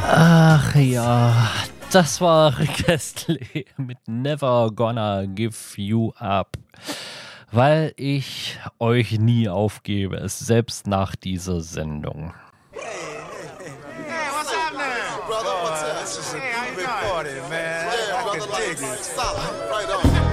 Ach ja, das war Rick Astley mit Never Gonna Give You Up. Weil ich euch nie aufgebe, selbst nach dieser Sendung. Hey, what's happening? Brother, what's up? This is a big party, man. Yeah, I brother, can dig like, it. solid. Right on.